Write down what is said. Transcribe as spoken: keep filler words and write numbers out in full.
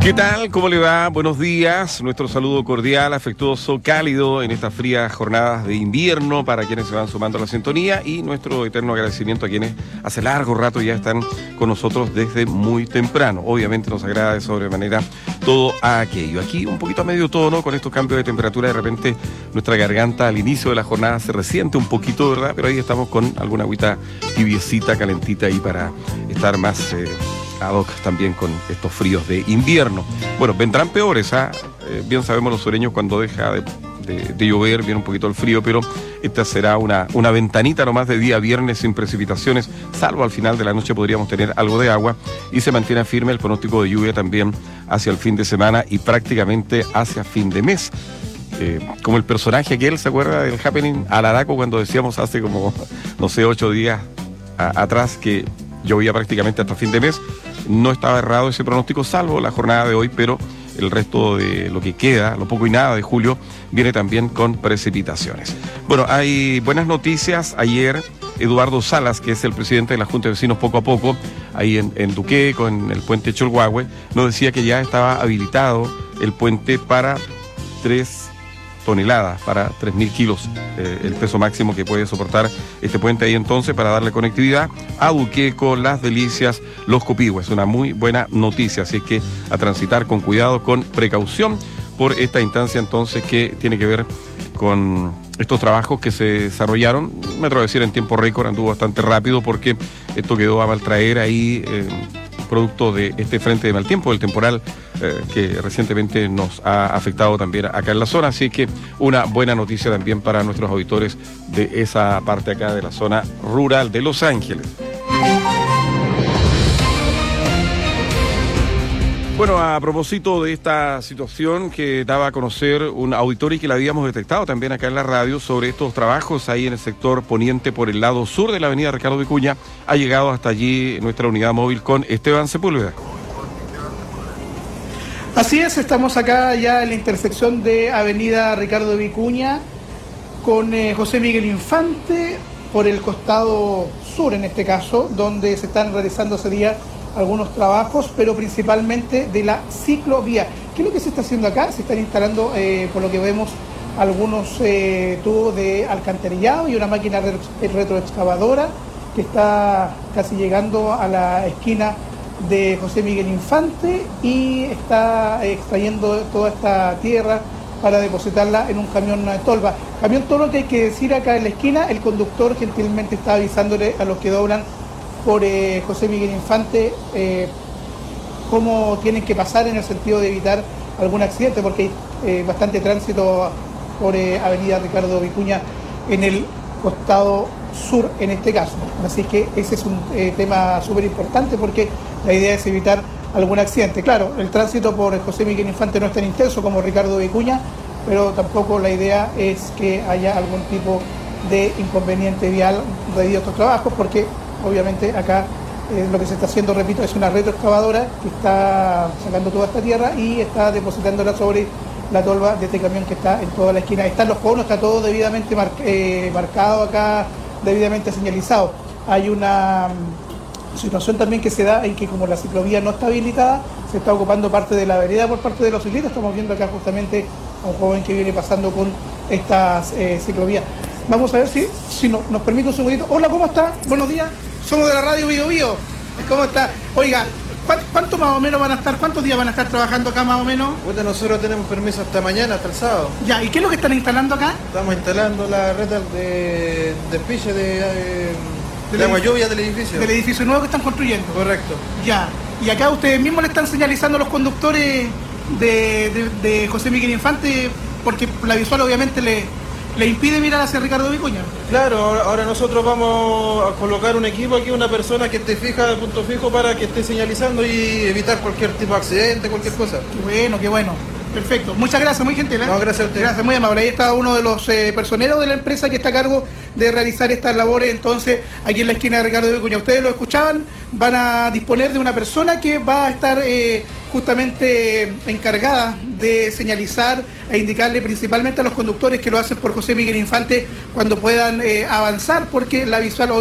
¿Qué tal? ¿Cómo le va? Buenos días. Nuestro saludo cordial, afectuoso, cálido en estas frías jornadas de invierno para quienes se van sumando a la sintonía y nuestro eterno agradecimiento a quienes hace largo rato ya están con nosotros desde muy temprano. Obviamente nos agrada de sobremanera todo aquello. Aquí un poquito a medio tono con estos cambios de temperatura. De repente nuestra garganta al inicio de la jornada se resiente un poquito, ¿verdad? Pero ahí estamos con alguna agüita tibiecita, calentita ahí para estar más... Eh, ad hoc también con estos fríos de invierno. Bueno, vendrán peores, ¿ah? Eh, bien sabemos los sureños cuando deja de, de, de llover, viene un poquito el frío, pero esta será una, una ventanita nomás de día viernes sin precipitaciones, salvo al final de la noche podríamos tener algo de agua y se mantiene firme el pronóstico de lluvia también hacia el fin de semana y prácticamente hacia fin de mes. Eh, como el personaje aquel, ¿se acuerda del Happening Alaraco cuando decíamos hace como, no sé, ocho días a, atrás que llovía prácticamente hasta fin de mes? No estaba errado ese pronóstico, salvo la jornada de hoy, pero el resto de lo que queda, lo poco y nada de julio, viene también con precipitaciones. Bueno, hay buenas noticias. Ayer Eduardo Salas, que es el presidente de la Junta de Vecinos Poco a Poco, ahí en, en Duque, con el puente Cholhuahue, nos decía que ya estaba habilitado el puente para tres toneladas, para tres mil kilos, eh, el peso máximo que puede soportar este puente ahí entonces para darle conectividad a Duqueco, Las Delicias, Los Copihue. Es una muy buena noticia, así es que a transitar con cuidado, con precaución por esta instancia entonces que tiene que ver con estos trabajos que se desarrollaron, me atrevo a decir en tiempo récord, anduvo bastante rápido porque esto quedó a mal traer ahí, eh, producto de este frente de mal tiempo, del temporal eh, que recientemente nos ha afectado también acá en la zona, así que una buena noticia también para nuestros auditores de esa parte acá de la zona rural de Los Ángeles. Bueno, a propósito de esta situación que daba a conocer un auditorio y que la habíamos detectado también acá en la radio sobre estos trabajos ahí en el sector poniente por el lado sur de la avenida Ricardo Vicuña, ha llegado hasta allí nuestra unidad móvil con Esteban Sepúlveda. Así es, estamos acá ya en la intersección de avenida Ricardo Vicuña con eh, José Miguel Infante por el costado sur en este caso, donde se están realizando ese día algunos trabajos, pero principalmente de la ciclovía. ¿Qué es lo que se está haciendo acá? Se están instalando, eh, por lo que vemos, algunos eh, tubos de alcantarillado y una máquina retroexcavadora que está casi llegando a la esquina de José Miguel Infante y está extrayendo toda esta tierra para depositarla en un camión tolva. Camión tolva que hay que decir acá en la esquina, el conductor gentilmente está avisándole a los que doblan por eh, José Miguel Infante eh, cómo tienen que pasar en el sentido de evitar algún accidente, porque hay eh, bastante tránsito por eh, avenida Ricardo Vicuña en el costado sur en este caso. Así que ese es un eh, tema súper importante porque la idea es evitar algún accidente. Claro, el tránsito por José Miguel Infante no es tan intenso como Ricardo Vicuña, pero tampoco la idea es que haya algún tipo de inconveniente vial debido a estos trabajos, porque obviamente acá eh, lo que se está haciendo, repito, es una retroexcavadora que está sacando toda esta tierra y está depositándola sobre la tolva de este camión que está en toda la esquina. Están los conos, está todo debidamente mar eh, marcado acá, debidamente señalizado. Hay una um, situación también que se da en que como la ciclovía no está habilitada, se está ocupando parte de la vereda por parte de los ciclistas. Estamos viendo acá justamente a un joven que viene pasando con estas eh, ciclovías. Vamos a ver si, si no, nos permite un segundito. Hola, ¿cómo está? Buenos días. Somos de la radio Bio Bio. ¿Cómo está? Oiga, ¿cuánto más o menos van a estar? ¿Cuántos días van a estar trabajando acá más o menos? Bueno, nosotros tenemos permiso hasta mañana, hasta el sábado. Ya, ¿y qué es lo que están instalando acá? Estamos instalando la red de despiche de, de, de, de agua lluvia del edificio. Del edificio nuevo que están construyendo. Correcto. Ya, y acá ustedes mismos le están señalizando a los conductores de, de, de José Miguel Infante, porque la visual obviamente le... ¿le impide mirar hacia Ricardo Vicuña? Claro, ahora, ahora nosotros vamos a colocar un equipo aquí, una persona que esté fija de punto fijo para que esté señalizando y evitar cualquier tipo de accidente, cualquier cosa. Qué bueno, qué bueno. Perfecto. Muchas gracias, muy gentil, ¿eh? No, gracias a usted. Gracias, muy amable. Ahí está uno de los eh, personeros de la empresa que está a cargo de realizar estas labores, entonces, aquí en la esquina de Ricardo Vicuña. Ustedes lo escuchaban, van a disponer de una persona que va a estar eh, justamente encargada de señalizar e indicarle principalmente a los conductores que lo hacen por José Miguel Infante cuando puedan eh, avanzar, porque la visual